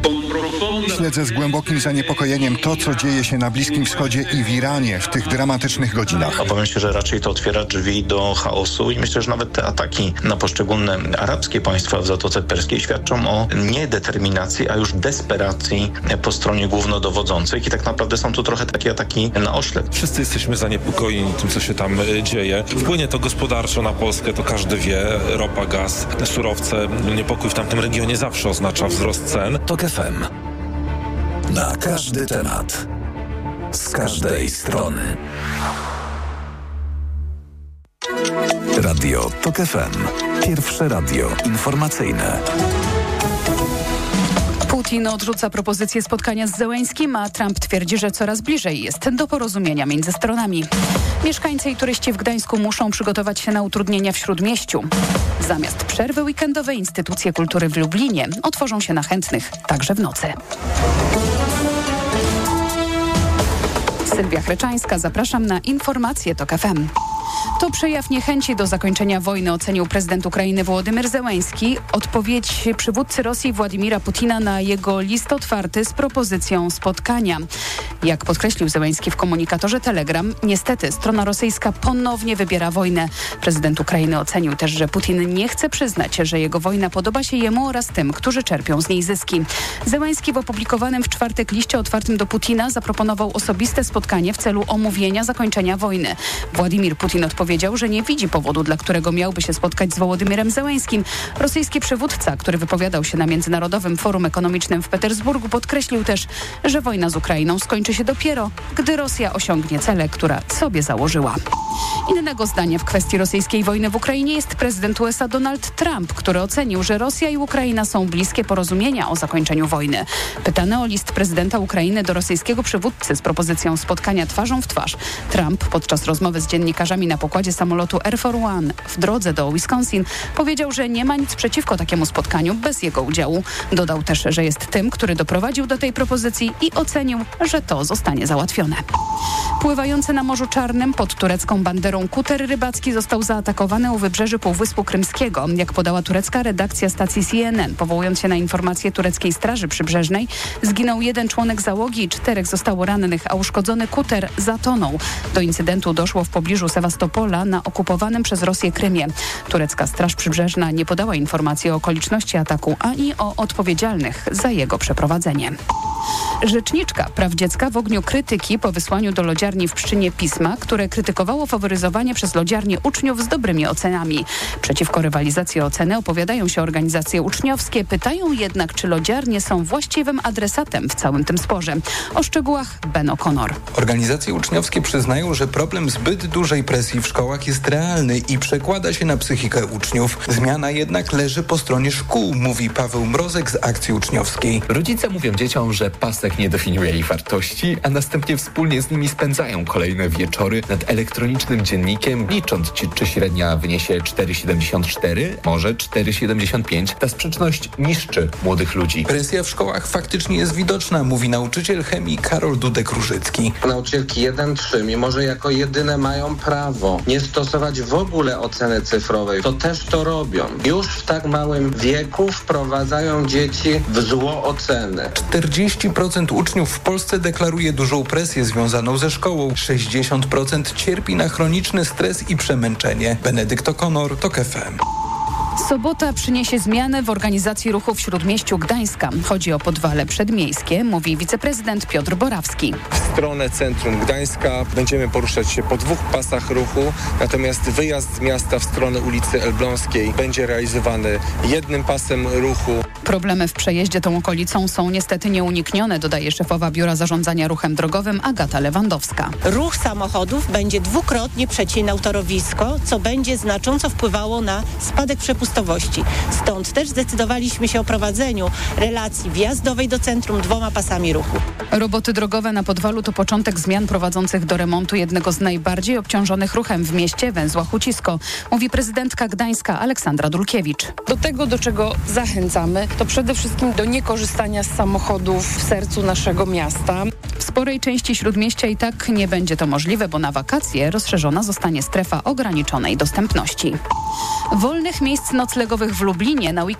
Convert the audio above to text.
Śledzę z głębokim zaniepokojeniem to, co dzieje się na Bliskim Wschodzie i w Iranie w tych dramatycznych godzinach. Obawiam się, że raczej to otwiera drzwi do chaosu i myślę, że nawet te ataki na poszczególne arabskie państwa w Zatoce Perskiej świadczą o niedeterminacji, a już desperacji po stronie głównodowodzących i tak naprawdę są to trochę takie ataki na oślep. Wszyscy jesteśmy zaniepokojeni tym, co się tam dzieje. Wpłynie to gospodarczo na Polskę, to każdy wie. Ropa, gaz, surowce. Niepokój w tamtym regionie zawsze oznacza wzrost cen. TOK FM. Na każdy temat. Z każdej strony. Radio TOK FM. Pierwsze radio informacyjne. Putin odrzuca propozycję spotkania z Zełeńskim, a Trump twierdzi, że coraz bliżej jest do porozumienia między stronami. Mieszkańcy i turyści w Gdańsku muszą przygotować się na utrudnienia w Śródmieściu. Zamiast przerwy weekendowej instytucje kultury w Lublinie otworzą się na chętnych także w nocy. Sylwia Chreczańska, zapraszam na informacje TOK FM. To przejaw niechęci do zakończenia wojny, ocenił prezydent Ukrainy Wołodymyr Zełeński. Odpowiedź przywódcy Rosji Władimira Putina na jego list otwarty z propozycją spotkania. Jak podkreślił Zełeński w komunikatorze Telegram, niestety strona rosyjska ponownie wybiera wojnę. Prezydent Ukrainy ocenił też, że Putin nie chce przyznać, że jego wojna podoba się jemu oraz tym, którzy czerpią z niej zyski. Zełeński w opublikowanym w czwartek liście otwartym do Putina zaproponował osobiste spotkanie w celu omówienia zakończenia wojny. Władimir Putin odpowiedział, że nie widzi powodu, dla którego miałby się spotkać z Wołodymyrem Zełeńskim. Rosyjski przywódca, który wypowiadał się na Międzynarodowym Forum Ekonomicznym w Petersburgu, podkreślił też, że wojna z Ukrainą skończy się dopiero, gdy Rosja osiągnie cele, które sobie założyła. Innego zdania w kwestii rosyjskiej wojny w Ukrainie jest prezydent USA Donald Trump, który ocenił, że Rosja i Ukraina są bliskie porozumienia o zakończeniu wojny. Pytany o list prezydenta Ukrainy do rosyjskiego przywódcy z propozycją spotkania twarzą w twarz, Trump podczas rozmowy z dziennikarzami na pokładzie samolotu Air Force One w drodze do Wisconsin powiedział, że nie ma nic przeciwko takiemu spotkaniu bez jego udziału. Dodał też, że jest tym, który doprowadził do tej propozycji i ocenił, że to zostanie załatwione. Pływający na Morzu Czarnym pod turecką banderą kuter rybacki został zaatakowany u wybrzeży Półwyspu Krymskiego. Jak podała turecka redakcja stacji CNN, powołując się na informacje tureckiej Straży Przybrzeżnej, zginął jeden członek załogi i 4 zostało rannych, a uszkodzony kuter zatonął. Do incydentu doszło w pobliżu Sewastopola na okupowanym przez Rosję Krymie. Turecka Straż Przybrzeżna nie podała informacji o okoliczności ataku ani o odpowiedzialnych za jego przeprowadzenie. Rzeczniczka praw dziecka w ogniu krytyki po wysłaniu do lodziarni w Pszczynie pisma, które krytykowało faworyzowanie przez lodziarnię uczniów z dobrymi ocenami. Przeciwko rywalizacji o oceny opowiadają się organizacje uczniowskie, pytają jednak, czy lodziarnie są właściwym adresatem w całym tym sporze. O szczegółach Ben O'Connor. Organizacje uczniowskie przyznają, że problem zbyt dużej presji w szkołach jest realny i przekłada się na psychikę uczniów. Zmiana jednak leży po stronie szkół, mówi Paweł Mrozek z Akcji Uczniowskiej. Rodzice mówią dzieciom, że pasek nie definiuje ich wartości, a następnie wspólnie z nimi spędzają kolejne wieczory nad elektronicznym dziennikiem, licząc, czy średnia wyniesie 4,74, może 4,75. Ta sprzeczność niszczy młodych ludzi. Presja w szkołach faktycznie jest widoczna, mówi nauczyciel chemii Karol Dudek-Różycki. Nauczycielki 1-3, mimo że jako jedyne mają prawo nie stosować w ogóle oceny cyfrowej, to też to robią. Już w tak małym wieku wprowadzają dzieci w zło oceny. 40% uczniów w Polsce deklaruje dużą presję związaną ze szkołą. 60% cierpi na chroniczny stres i przemęczenie. Benedykt O'Connor, TOK FM. Sobota przyniesie zmianę w organizacji ruchu w Śródmieściu Gdańska. Chodzi o podwale przedmiejskie, mówi wiceprezydent Piotr Borawski. W stronę centrum Gdańska będziemy poruszać się po 2 pasach ruchu, natomiast wyjazd z miasta w stronę ulicy Elbląskiej będzie realizowany 1 pasem ruchu. Problemy w przejeździe tą okolicą są niestety nieuniknione, dodaje szefowa Biura Zarządzania Ruchem Drogowym Agata Lewandowska. Ruch samochodów będzie 2-krotnie przecinał torowisko, co będzie znacząco wpływało na spadek przepustowości. Stąd też zdecydowaliśmy się o prowadzeniu relacji wjazdowej do centrum 2 pasami ruchu. Roboty drogowe na Podwalu to początek zmian prowadzących do remontu jednego z najbardziej obciążonych ruchem w mieście, węzła Hucisko, mówi prezydentka Gdańska Aleksandra Dulkiewicz. Do tego, do czego zachęcamy, to przede wszystkim do niekorzystania z samochodów w sercu naszego miasta. W sporej części Śródmieścia i tak nie będzie to możliwe, bo na wakacje rozszerzona zostanie strefa ograniczonej dostępności. Wolnych miejsc noclegowych w Lublinie na weekend